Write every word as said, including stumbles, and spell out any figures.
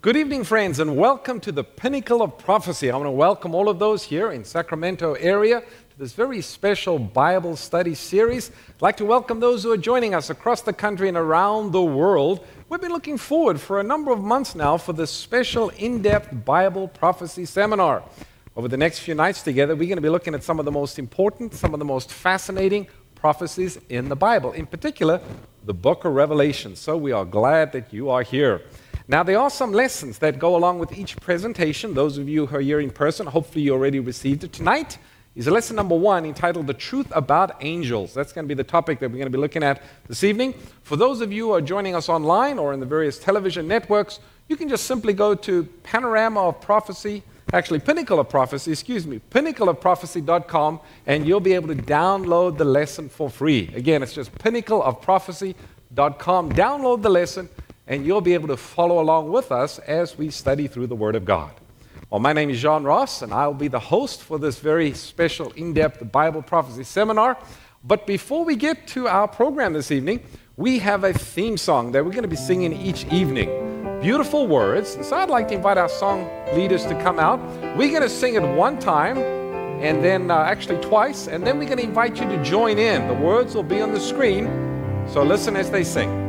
Good evening, friends, and welcome to the Pinnacle of Prophecy. I want to welcome all of those here in Sacramento area to this very special Bible study series. I'd like to welcome those who are joining us across the country and around the world. We've been looking forward for a number of months now for this special in-depth Bible prophecy seminar. Over the next few nights together, we're going to be looking at some of the most important, some of the most fascinating prophecies in the Bible, in particular, the book of Revelation. So we are glad that you are here. Now, there are some lessons that go along with each presentation. Those of you who are here in person, hopefully you already received it. Tonight is lesson number one entitled The Truth About Angels. That's going to be the topic that we're going to be looking at this evening. For those of you who are joining us online or in the various television networks, you can just simply go to Panorama of Prophecy, actually Pinnacle of Prophecy, excuse me, pinnacle of prophecy dot com, and you'll be able to download the lesson for free. Again, it's just pinnacle of prophecy dot com. Download the lesson, and you'll be able to follow along with us as we study through the Word of God. Well, my name is John Ross, and I'll be the host for this very special in-depth Bible prophecy seminar. But before we get to our program this evening, we have a theme song that we're going to be singing each evening. Beautiful words. And so I'd like to invite our song leaders to come out. We're going to sing it one time, and then uh, actually twice, and then we're going to invite you to join in. The words will be on the screen, so listen as they sing.